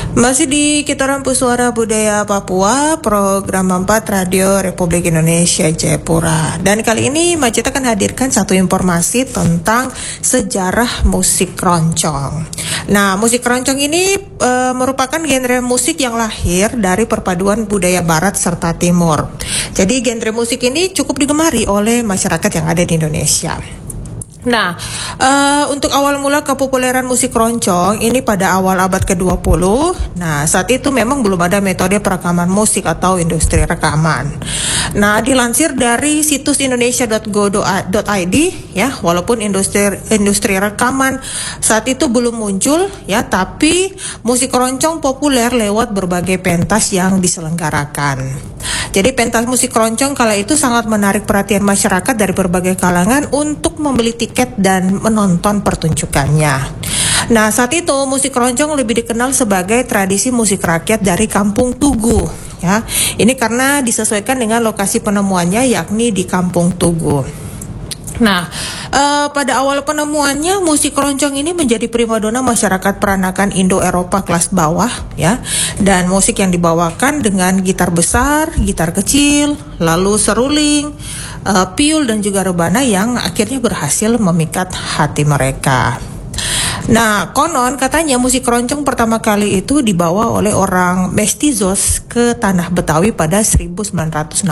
Masih di Kitaran Suara Budaya Papua, program 4 Radio Republik Indonesia Jayapura. Dan kali ini Majid akan hadirkan satu informasi tentang sejarah musik keroncong. Nah, musik keroncong ini merupakan genre musik yang lahir dari perpaduan budaya barat serta timur. Jadi genre musik ini cukup digemari oleh masyarakat yang ada di Indonesia. Nah, untuk awal mula kepopuleran musik keroncong ini pada awal abad ke-20. Nah, saat itu memang belum ada metode perekaman musik atau industri rekaman. Nah, dilansir dari situs indonesia.go.id ya, walaupun industri rekaman saat itu belum muncul ya, tapi musik keroncong populer lewat berbagai pentas yang diselenggarakan. Jadi pentas musik keroncong kala itu sangat menarik perhatian masyarakat dari berbagai kalangan untuk membeli tiket dan menonton pertunjukannya. Nah, saat itu musik keroncong lebih dikenal sebagai tradisi musik rakyat dari Kampung Tugu ya. Ini karena disesuaikan dengan lokasi penemuannya, yakni di Kampung Tugu. Nah, pada awal penemuannya musik keroncong ini menjadi primadona masyarakat peranakan Indo-Eropa kelas bawah ya, dan musik yang dibawakan dengan gitar besar, gitar kecil, lalu seruling, piul dan juga rebana yang akhirnya berhasil memikat hati mereka. Nah, konon katanya musik keroncong pertama kali itu dibawa oleh orang mestizos ke tanah Betawi pada 1961.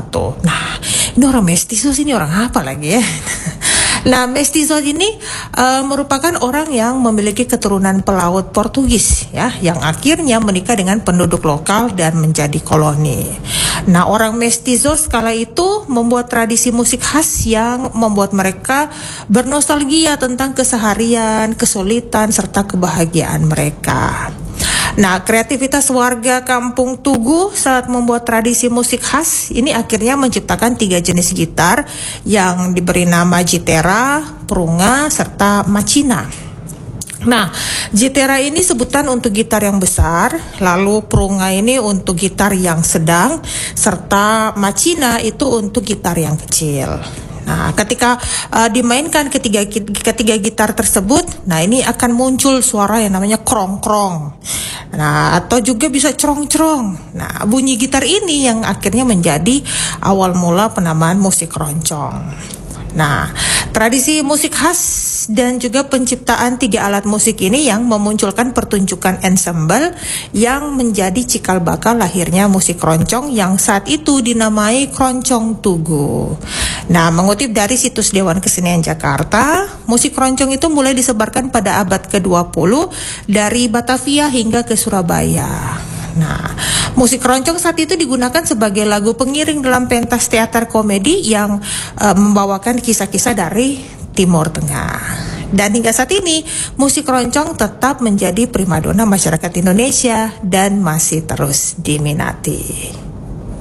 Nah, ini orang mestizos ini orang apa lagi ya? Nah, mestizos ini merupakan orang yang memiliki keturunan pelaut Portugis ya, yang akhirnya menikah dengan penduduk lokal dan menjadi koloni. Nah, orang mestizos kala itu membuat tradisi musik khas yang membuat mereka bernostalgia tentang keseharian, kesulitan, serta kebahagiaan mereka. Nah, kreativitas warga Kampung Tugu saat membuat tradisi musik khas ini akhirnya menciptakan 3 jenis gitar yang diberi nama jitera, prunga, serta macina. Nah, jitera ini sebutan untuk gitar yang besar, lalu prunga ini untuk gitar yang sedang, serta macina itu untuk gitar yang kecil. Nah, ketika dimainkan ketiga gitar tersebut, nah ini akan muncul suara yang namanya krong-krong. Nah, atau juga bisa crong-crong. Nah, bunyi gitar ini yang akhirnya menjadi awal mula penamaan musik keroncong. Nah, tradisi musik khas dan juga penciptaan 3 alat musik ini yang memunculkan pertunjukan ensemble yang menjadi cikal bakal lahirnya musik keroncong yang saat itu dinamai Keroncong Tugu. Nah, mengutip dari situs Dewan Kesenian Jakarta, musik keroncong itu mulai disebarkan pada abad ke-20 dari Batavia hingga ke Surabaya. Nah, musik keroncong saat itu digunakan sebagai lagu pengiring dalam pentas teater komedi yang membawakan kisah-kisah dari Timur Tengah. Dan hingga saat ini, musik keroncong tetap menjadi primadona masyarakat Indonesia dan masih terus diminati.